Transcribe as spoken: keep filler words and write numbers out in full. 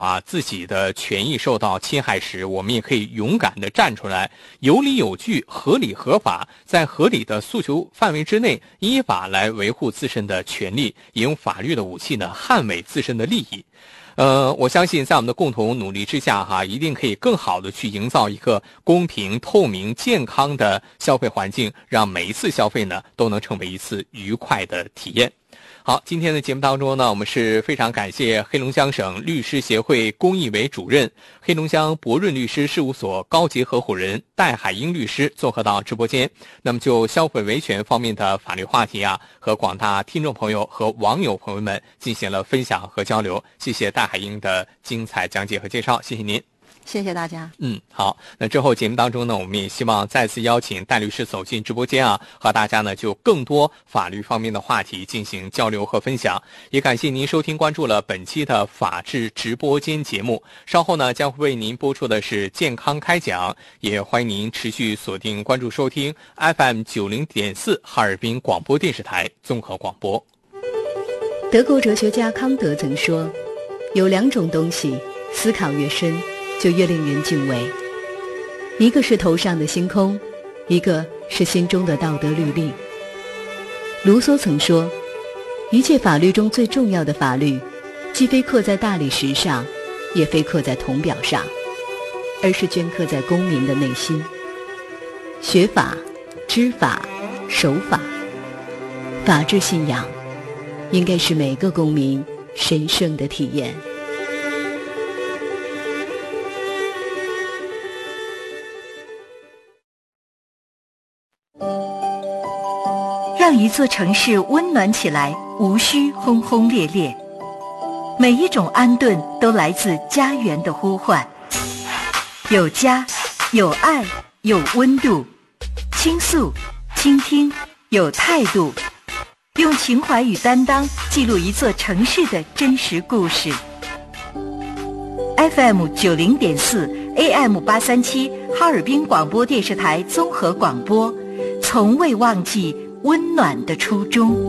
啊自己的权益受到侵害时，我们也可以勇敢地站出来，有理有据，合理合法，在合理的诉求范围之内，依法来维护自身的权利，也用法律的武器呢捍卫自身的利益。呃，我相信在我们的共同努力之下哈，一定可以更好的去营造一个公平、透明、健康的消费环境，让每一次消费呢都能成为一次愉快的体验。好，今天的节目当中呢，我们是非常感谢黑龙江省律师协会公益委主任、黑龙江博润律师事务所高级合伙人戴海英律师做客到直播间。那么就消费维权方面的法律话题啊，和广大听众朋友和网友朋友们进行了分享和交流。谢谢戴海英的精彩讲解和介绍，谢谢您。 谢谢大家。 嗯，好，那之后节目当中呢，我们也希望再次邀请戴律师走进直播间啊，和大家呢就更多法律方面的话题进行交流和分享。也感谢您收听关注了本期的法治直播间节目，稍后呢将会为您播出的是健康开讲，也欢迎您持续锁定关注收听 F M 九十点四 哈尔滨广播电视台综合广播。 德国哲学家康德曾说，有两种东西，思考越深就越令人敬畏，一个是头上的星空，一个是心中的道德律令。卢梭曾说，一切法律中最重要的法律，既非刻在大理石上，也非刻在铜表上，而是镌刻在公民的内心。学法、知法、守法，法治信仰应该是每个公民神圣的体验。 让一座城市温暖起来，无需轰轰烈烈。每一种安顿都来自家园的呼唤。有家，有爱，有温度。倾诉，倾听，有态度。用情怀与担当记录一座城市的真实故事。F M 九十点四 A M 八三七哈尔滨广播电视台综合广播，从未忘记温暖的初衷。